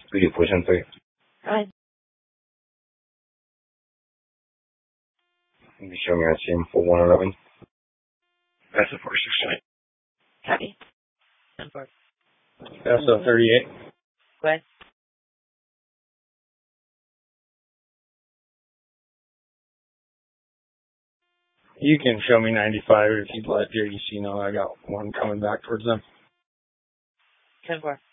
3 position 3. Right. Can you show me on CM for 111? That's a 469. Copy. 10-4. That's a 38. Go ahead. You can show me 95 if you'd let JDC know I got one coming back towards them. 10-4.